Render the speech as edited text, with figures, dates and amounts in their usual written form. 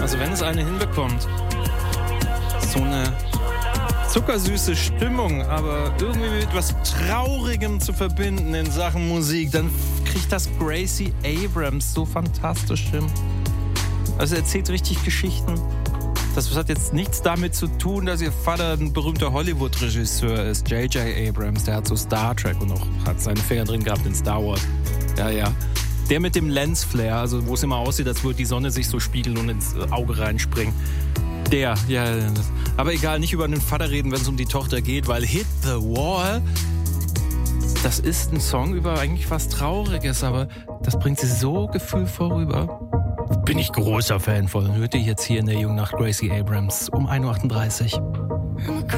Also wenn es eine hinbekommt, so eine zuckersüße Stimmung, aber irgendwie mit etwas Traurigem zu verbinden in Sachen Musik, dann kriegt das Gracie Abrams so fantastisch hin. Also er erzählt richtig Geschichten. Das hat jetzt nichts damit zu tun, dass ihr Vater ein berühmter Hollywood-Regisseur ist, J.J. Abrams. Der hat so Star Trek und auch hat seine Finger drin gehabt in Star Wars. Ja. Der mit dem Lensflare, also wo es immer aussieht, als würde die Sonne sich so spiegeln und ins Auge reinspringen. Der, ja. Aber egal, nicht über den Vater reden, wenn es um die Tochter geht, weil Hit the Wall, das ist ein Song über eigentlich was Trauriges, aber das bringt sie so gefühlvoll rüber. Bin ich großer Fan von. Hört ihr jetzt hier in der Jungen Nacht Gracie Abrams um 1.38 Uhr.